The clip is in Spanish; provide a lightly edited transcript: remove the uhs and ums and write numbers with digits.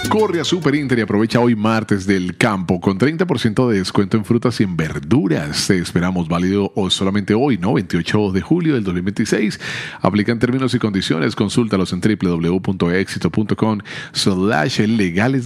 Corre a Super Inter y aprovecha hoy martes del campo con 30% de descuento en frutas y en verduras. Te esperamos, válido solamente hoy, ¿no? 28 de julio del 2026. Aplican términos y condiciones. Consúltalos en www.exito.com/legales.